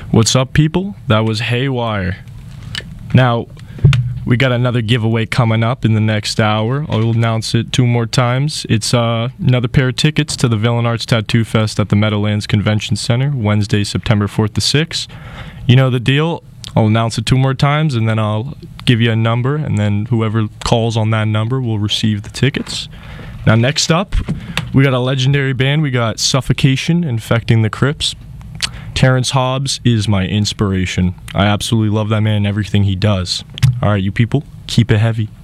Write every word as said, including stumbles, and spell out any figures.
What's up, people? That was Haywire. Now, we got another giveaway coming up in the next hour. I'll announce it two more times. It's uh, another pair of tickets to the Villain Arts Tattoo Fest at the Meadowlands Convention Center, Wednesday, September fourth to sixth. You know the deal. I'll announce it two more times, and then I'll give you a number, and then whoever calls on that number will receive the tickets. Now, next up, we got a legendary band. We got Suffocation, Infecting the Crypts. Terrence Hobbs is my inspiration. I absolutely love that man and everything he does. All right, you people, keep it heavy.